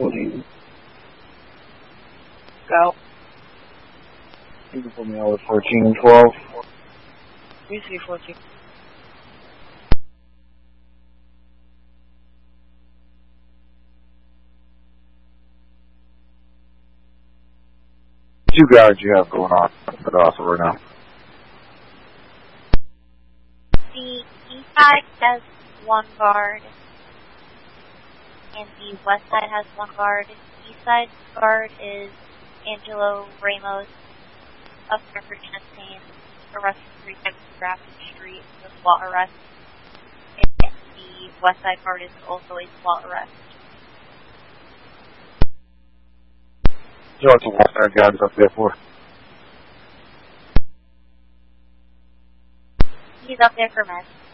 14. Go. You can put me over 14 and 12. You see 14. Two guards you have going on at Ossa right now. The east side has one guard, and the west side has one guard. The east side guard is Angelo Ramos of Stanford, Champaign, arrested 3 times in Grafton Street with SWAT arrest. And the west side guard is also a SWAT arrest. You know what the west side guard is up there for? He's up there for meth.